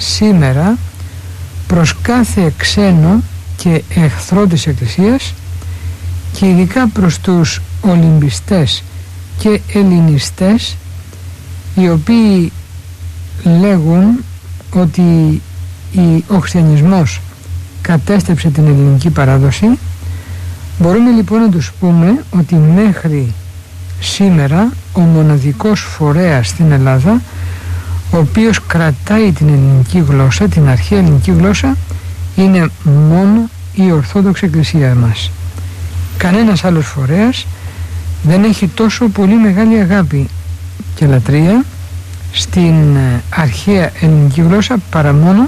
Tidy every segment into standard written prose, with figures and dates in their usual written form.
σήμερα προς κάθε ξένο και εχθρό της Εκκλησίας και ειδικά προς τους Ολυμπιστές και Ελληνιστές, οι οποίοι λέγουν ότι ο χριστιανισμός κατέστρεψε την ελληνική παράδοση. Μπορούμε λοιπόν να τους πούμε ότι μέχρι σήμερα ο μοναδικός φορέας στην Ελλάδα ο οποίος κρατάει την ελληνική γλώσσα, την αρχαία ελληνική γλώσσα, είναι μόνο η Ορθόδοξη Εκκλησία μας. Κανένας άλλος φορέας δεν έχει τόσο πολύ μεγάλη αγάπη και λατρεία στην αρχαία ελληνική γλώσσα παρά μόνο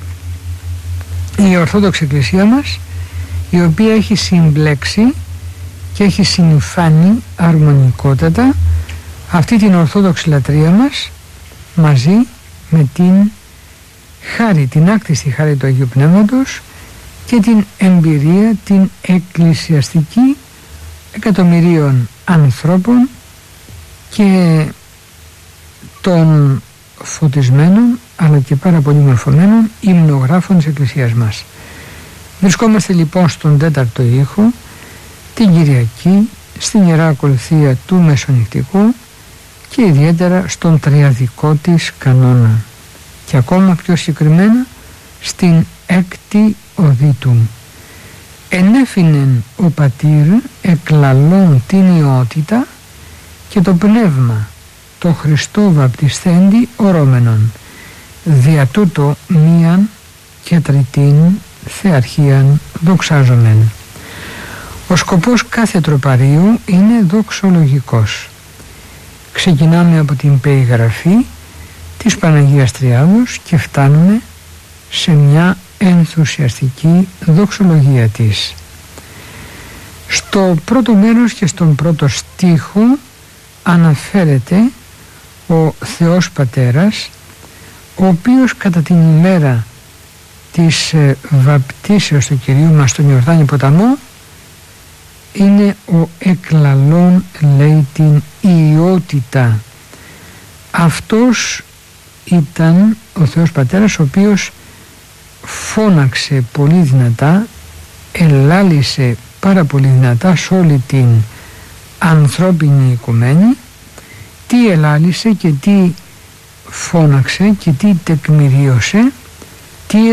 η Ορθόδοξη Εκκλησία μας, η οποία έχει συμπλέξει και έχει συμφάνει αρμονικότατα αυτή την Ορθόδοξη λατρεία μας μαζί με την χάρη, την άκτιστη χάρη του Αγίου Πνεύματος και την εμπειρία την εκκλησιαστική εκατομμυρίων ανθρώπων και των φωτισμένων αλλά και πάρα πολύ μορφωμένων υμνογράφων της Εκκλησίας μας. Βρισκόμαστε λοιπόν στον 4ο ήχο, την Κυριακή, στην Ιερά Ακολουθία του Μεσονυχτικού και ιδιαίτερα στον τριαδικό της κανόνα και ακόμα πιο συγκεκριμένα στην 6η οδή του. Ενέφηνεν ο πατήρ εκλαλών την ιότητα και το πνεύμα το Χριστό βαπτισθέντη ορώμενον, δια τούτο μίαν και τριτήν θεαρχίαν δοξάζομεν. Ο σκοπός κάθε τροπαρίου είναι δοξολογικός. Ξεκινάμε από την περιγραφή της Παναγίας Τριάδος και φτάνουμε σε μια ενθουσιαστική δοξολογία της. Στο πρώτο μέρος και στον πρώτο στίχο αναφέρεται ο Θεός Πατέρας, ο οποίος κατά την ημέρα της βαπτίσεως του Κυρίου μας στον Ιορδάνη ποταμό είναι ο εκλαλών, λέει, την ιότητα. Αυτός ήταν ο Θεός Πατέρας, ο οποίος φώναξε πολύ δυνατά, ελάλησε πάρα πολύ δυνατά σε όλη την ανθρώπινη οικουμένη, τι ελάλησε και τι φώναξε και τι τεκμηρίωσε, τι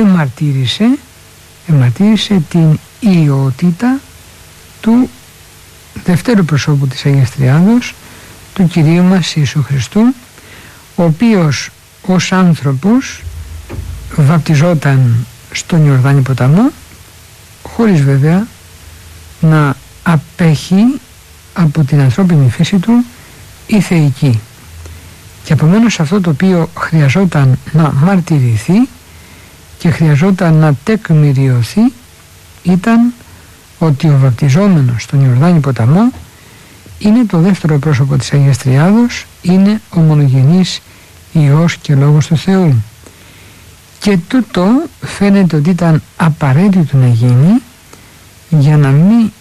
εμαρτύρησε την ιότητα του δευτέρου προσώπου της Αγίας Τριάδος, του Κυρίου μας Ιησού Χριστού, ο οποίος ως άνθρωπος βαπτιζόταν στον Ιορδάνη ποταμό, χωρίς βέβαια να απέχει από την ανθρώπινη φύση του η θεϊκή. Και επομένως αυτό το οποίο χρειαζόταν να μαρτυρηθεί και χρειαζόταν να τεκμηριωθεί ήταν ότι ο βαπτιζόμενος στον Ιορδάνη ποταμό είναι το δεύτερο πρόσωπο της Αγίας Τριάδος, είναι ο μονογενής Υιός και Λόγος του Θεού. Και τούτο φαίνεται ότι ήταν απαραίτητο να γίνει για να μην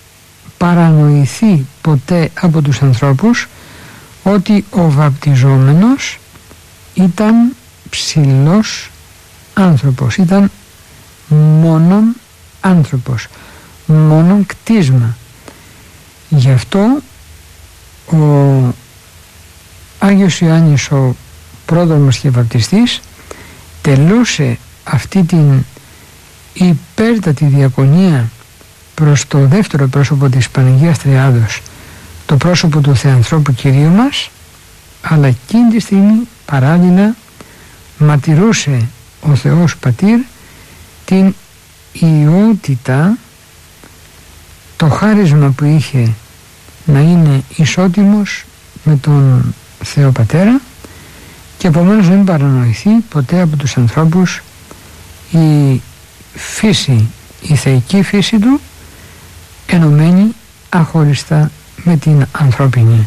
παρανοηθεί ποτέ από τους ανθρώπους ότι ο βαπτιζόμενος ήταν ψηλός άνθρωπος, ήταν μόνον άνθρωπος, μόνον κτίσμα. Γι' αυτό ο Άγιος Ιωάννης, ο πρόδρομος και βαπτιστής, τελούσε αυτή την υπέρτατη διακονία προς το δεύτερο πρόσωπο της Παναγίας Τριάδος, το πρόσωπο του Θεανθρώπου Κυρίου μας, αλλά εκείνη τη στιγμή παράλληλα μαρτυρούσε ο Θεός Πατήρ την ιότητα, το χάρισμα που είχε να είναι ισότιμος με τον Θεό Πατέρα και επομένως δεν παρανοηθεί ποτέ από τους ανθρώπους η φύση, η θεϊκή φύση του ενωμένη αχωριστά με την ανθρώπινη.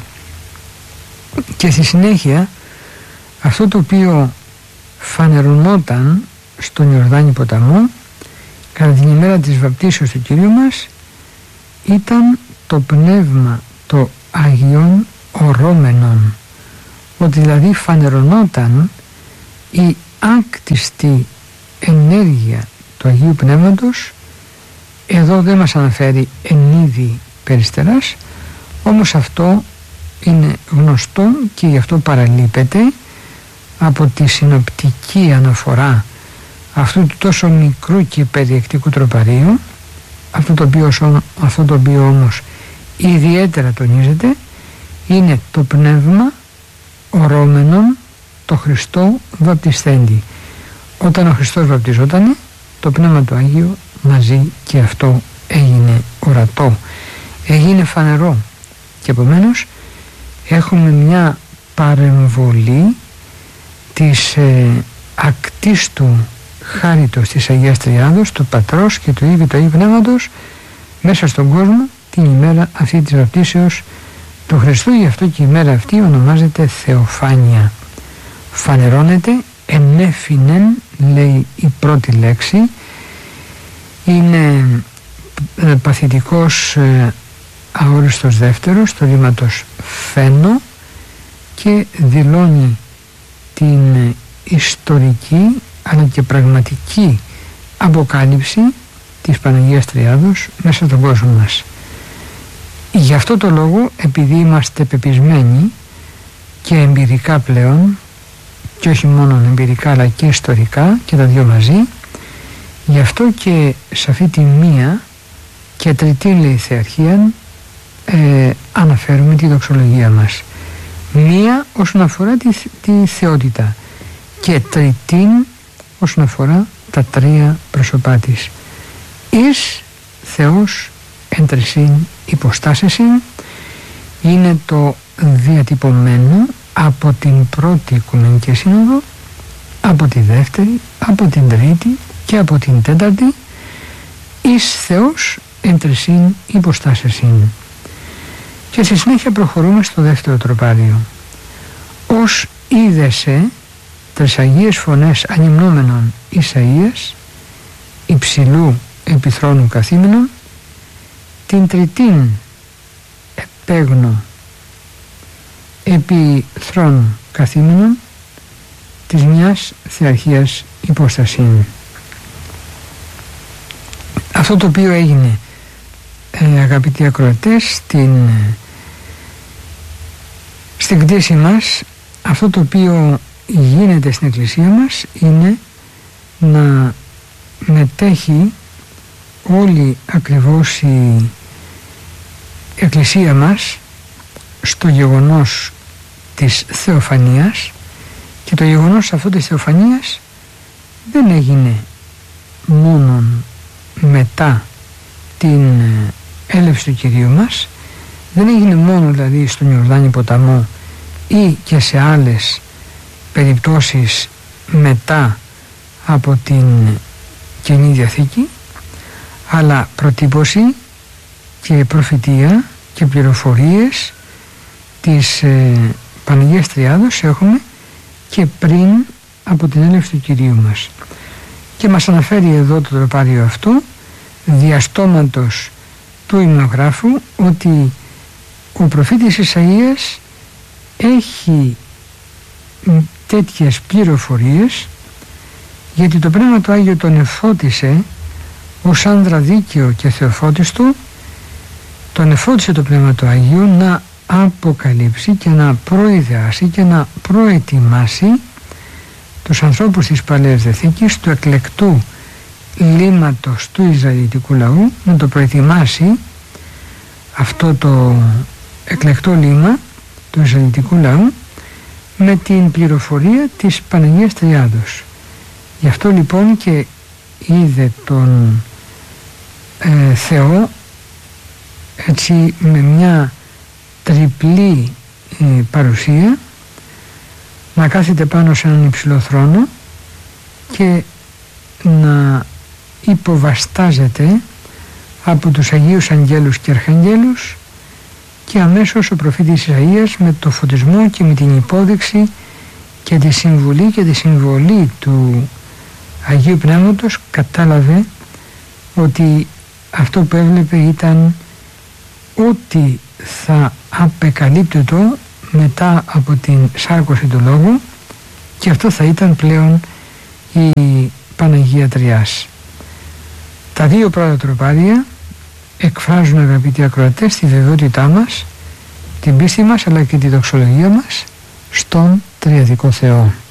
Και στη συνέχεια αυτό το οποίο φανερωνόταν στον Ιορδάνη ποταμό κατά την ημέρα της βαπτίσεως του Κυρίου μας ήταν το πνεύμα το Αγιών ορώμενον, ότι δηλαδή φανερωνόταν η άκτιστη ενέργεια του Αγίου Πνεύματος. Εδώ δεν μας αναφέρει εν είδη περιστεράς, όμως αυτό είναι γνωστό και γι' αυτό παραλείπεται από τη συνοπτική αναφορά αυτού του τόσο μικρού και περιεκτικού τροπαρίου. Αυτό το οποίο όμως ιδιαίτερα τονίζεται είναι το πνεύμα ορώμενον το Χριστό βαπτισθέντη. Όταν ο Χριστός βαπτιζόταν, το πνεύμα του Αγίου μαζί και αυτό έγινε ορατό, έγινε φανερό, και επομένως έχουμε μια παρεμβολή της ακτίστου χάριτος της Αγίας Τριάδος, του Πατρός και του Υιού και του Αγίου Πνεύματος μέσα στον κόσμο την ημέρα αυτή της βαπτίσεως του Χριστού. Γι' αυτό και η ημέρα αυτή ονομάζεται Θεοφάνεια. Φανερώνεται ενέφηνεν, λέει η πρώτη λέξη, είναι παθητικός αόριστος δεύτερος του ρήματος φαίνω και δηλώνει την ιστορική αλλά και πραγματική αποκάλυψη της Παναγίας Τριάδος μέσα στον κόσμο μας. Γι' αυτό το λόγο, επειδή είμαστε πεπισμένοι και εμπειρικά πλέον, και όχι μόνο εμπειρικά αλλά και ιστορικά και τα δυο μαζί, γι' αυτό και σε αυτή τη μία και τρίτη, λέει, θεαρχία αναφέρουμε τη δοξολογία μας. Μία όσον αφορά τη θεότητα και τριτήν όσον αφορά τα τρία πρόσωπά της. Εις Θεός εν τρισήν υποστάσεσιν είναι το διατυπωμένο από την πρώτη Οικουμενική Σύνοδο, από τη δεύτερη, από την τρίτη και από την τέταρτη. Εις Θεός εν τρισήν υποστάσεσιν. Και στη συνέχεια προχωρούμε στο δεύτερο τροπάριο. Ως είδεσαι τρεις Αγίες Φωνές ανυμνόμενων Ισαΐας, υψηλού επιθρόνου καθήμενων, την τριτήν επέγνω επί θρόνου καθήμενων της μιας θεαρχίας υπόστασιν. Αυτό το οποίο έγινε, αγαπητοί ακροατές, στην κτήση μας, αυτό το οποίο γίνεται στην Εκκλησία μας είναι να μετέχει όλη ακριβώς η Εκκλησία μας στο γεγονός της Θεοφανίας, και το γεγονός αυτό της Θεοφανίας δεν έγινε μόνον μετά την έλευση του Κυρίου μας, δεν έγινε μόνο δηλαδή στον Ιορδάνη ποταμό ή και σε άλλες περιπτώσεις μετά από την Καινή Διαθήκη, αλλά προτύπωση και προφητεία και πληροφορίες της Παναγίας Τριάδος έχουμε και πριν από την έλευση του Κυρίου μας. Και μας αναφέρει εδώ το τροπάριο αυτό διαστόματος του υμνογράφου ότι ο προφήτης Ισαΐας έχει τέτοιες πληροφορίες, γιατί το Πνεύμα του Άγιο τον εφώτισε ως άνδρα δίκαιο και θεοφώτιστο, τον εφώτισε το Πνεύμα του Αγίου να αποκαλύψει και να προειδεάσει και να προετοιμάσει τους ανθρώπους της Παλαιάς Διαθήκης, του εκλεκτού λύματος του Ισραηλιτικού λαού, να το προετοιμάσει αυτό το εκλεκτό λύμα του Ισραηλιτικού λαού με την πληροφορία της Παναγίας Τριάδος. Γι' αυτό λοιπόν και είδε τον Θεό έτσι με μια τριπλή παρουσία, να κάθεται πάνω σε έναν υψηλό θρόνο και να υποβαστάζεται από τους Αγίους Αγγέλους και Αρχαγγέλους, και αμέσως ο προφήτης Ισαΐας με το φωτισμό και με την υπόδειξη και τη συμβουλή και τη συμβολή του Αγίου Πνεύματος κατάλαβε ότι αυτό που έβλεπε ήταν ότι θα απεκαλύπτετο μετά από την σάρκωση του Λόγου, και αυτό θα ήταν πλέον η Παναγία Τριάς. Τα δύο πρώτα τροπάρια εκφράζουν, αγαπητοί ακροατές, τη βεβαιότητά μας, την πίστη μας αλλά και τη δοξολογία μας στον Τριαδικό Θεό.